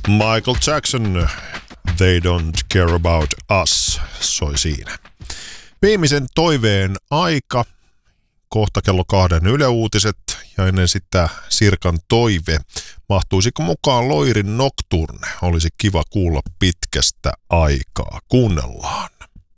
Michael Jackson, They Don't Care About Us, soi siinä. Viimeisen toiveen aika, kohta kello 2 Yle Uutiset ja ennen sitä Sirkan toive. Mahtuisiko mukaan Loirin Nocturne? Olisi kiva kuulla pitkästä aikaa. Kuunnellaan.